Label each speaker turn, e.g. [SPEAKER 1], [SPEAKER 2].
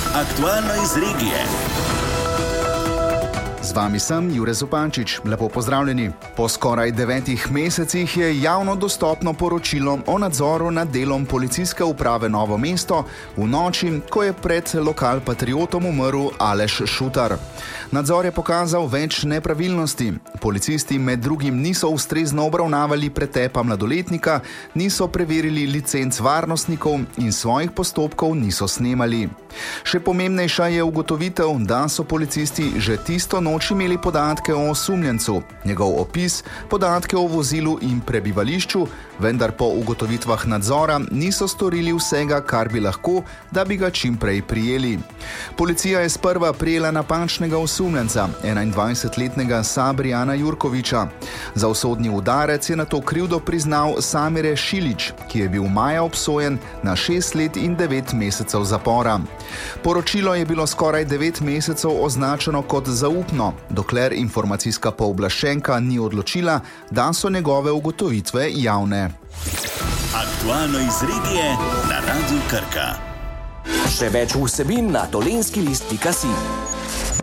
[SPEAKER 1] Aktualno iz regije.
[SPEAKER 2] Z vami sem Jure Zupančič. Lepo pozdravljeni. Po skoraj 9 mesecih je javno dostopno poročilo o nadzoru nad delom policijske uprave Novo mesto v noči, ko je pred lokalpatriotom umrl Aleš Šutar. Nadzor je pokazal več nepravilnosti. Policisti med drugim niso ustrezno obravnavali pretepa mladoletnika, niso preverili licenc varnostnikov in svojih postopkov niso snemali. Še pomembnejša je ugotovitev, da so policisti že tisto noč imeli podatke o osumljencu, njegov opis, podatke o vozilu in prebivališču, vendar po ugotovitvah nadzora niso storili vsega, kar bi lahko, da bi ga čim prej prijeli. Policija je sprva prijela napačnega osumljenca, 21-letnega Sabrijana Jurkoviča. Za usodni udarec je nato krivdo priznal Samire Šilić, ki je bil maja obsojen na 6 let in 9 mesecev zapora. Poročilo je bilo skoraj 9 mesecev označeno kot zaupno, dokler informacijska pooblaščenka ni odločila, da so njegove ugotovitve javne.
[SPEAKER 1] Aktualno iz regije na Radiu Krka.
[SPEAKER 3] Še več vsebin na dolenskilist.si.